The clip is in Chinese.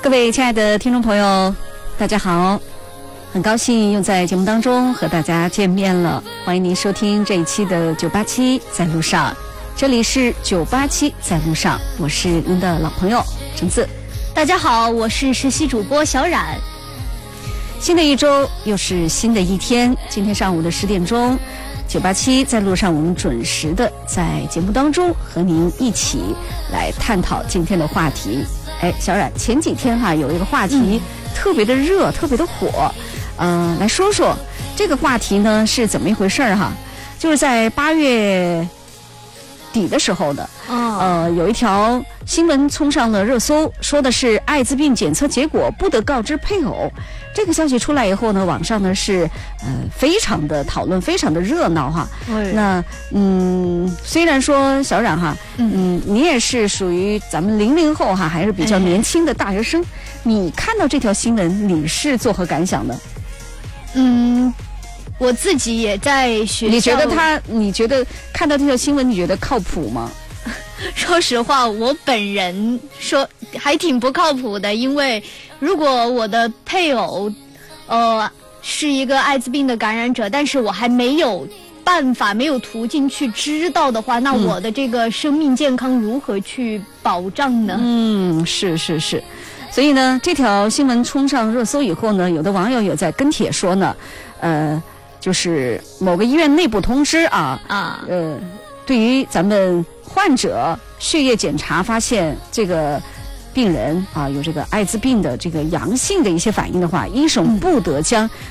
各位亲爱的听众朋友，大家好，很高兴又在节目当中和大家见面了，欢迎您收听这一期的987在路上，这里是987在路上，我是您的老朋友橙子。 大家好，我是实习主播小冉。 新的一周又是新的一天，今天上午的10点钟，987在路上，我们准时的在节目当中和您一起来探讨今天的话题。哎，小冉，前几天有一个话题特别的热，特别的火，来说说这个话题呢是怎么一回事哈？就是在8月底的时候的，有一条新闻冲上了热搜，说的是艾滋病检测结果不得告知配偶。这个消息出来以后呢，网上呢是非常的讨论，非常的热闹哈。那虽然说小冉哈，你也是属于咱们00后哈，还是比较年轻的大学生，你看到这条新闻，你是作何感想呢？ 我自己也在学校。 你觉得看到这条新闻，你觉得靠谱吗？ 说实话，我本人说还挺不靠谱的，因为如果我的配偶，是一个艾滋病的感染者，但是我还没有办法、没有途径去知道的话，那我的这个生命健康如何去保障呢？ 是。所以呢，这条新闻冲上热搜以后呢，有的网友有在跟帖说呢，就是某个医院内部通知对于咱们患者血液检查发现这个病人有这个艾滋病的这个阳性的一些反应的话，医生不得将